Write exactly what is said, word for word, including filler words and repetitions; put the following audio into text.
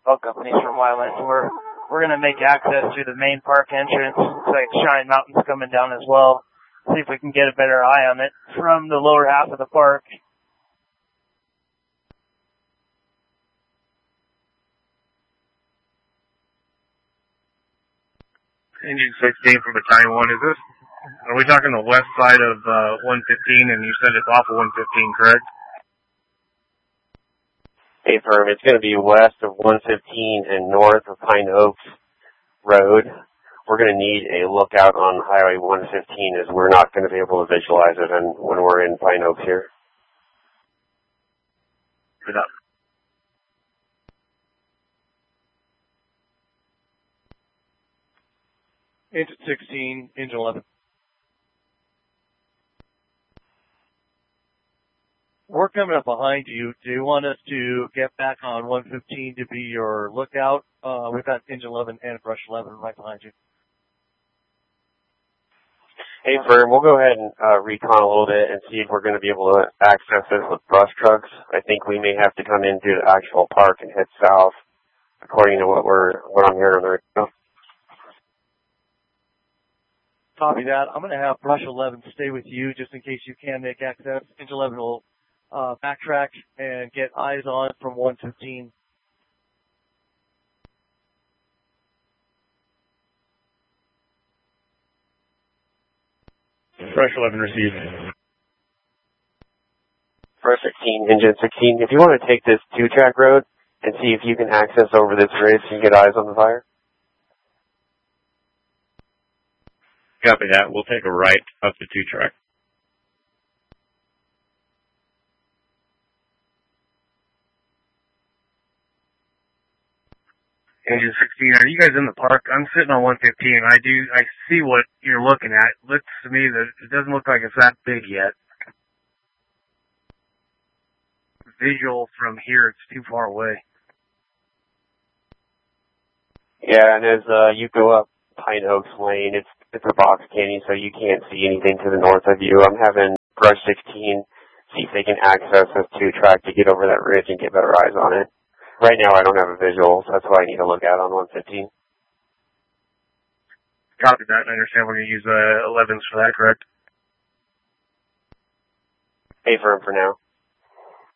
bug companies from Wyland. So we're, we're going to make access through the main park entrance. Looks like Shine Mountain's coming down as well. See if we can get a better eye on it from the lower half of the park. Engine sixteen from Battalion one, is this, are we talking the west side of uh, one fifteen, and you said it's off of one fifteen, correct? Hey, firm, it's going to be west of one fifteen and north of Pine Oaks Road. We're going to need a lookout on Highway one fifteen, as we're not going to be able to visualize it and when we're in Pine Oaks here. Good up. Engine sixteen, engine eleven. We're coming up behind you. Do you want us to get back on one fifteen to be your lookout? Uh, we've got engine eleven and brush eleven right behind you. Hey, firm, we'll go ahead and uh, recon a little bit and see if we're going to be able to access this with brush trucks. I think we may have to come in through the actual park and head south, according to what we're what I'm hearing on the radio. Copy that. I'm going to have brush eleven stay with you just in case you can make access. Engine eleven will uh, backtrack and get eyes on from one fifteen. Brush eleven received. Brush sixteen, engine sixteen, if you want to take this two-track road and see if you can access over this ridge and get eyes on the fire. Copy that. We'll take a right up the two-track. Engine sixteen, are you guys in the park? I'm sitting on one fifteen. I do, I see what you're looking at. Looks to me that it doesn't look like it's that big yet. Visual from here, it's too far away. Yeah, and as uh, you go up Pine Oaks Lane, it's it's a box canyon, so you can't see anything to the north of you. I'm having Brush sixteen see if they can access this two-track to get over that ridge and get better eyes on it. Right now, I don't have a visual, so that's why I need to look at on one fifteen. Copy that. I understand we're going to use uh, elevens for that, correct? A firm for now.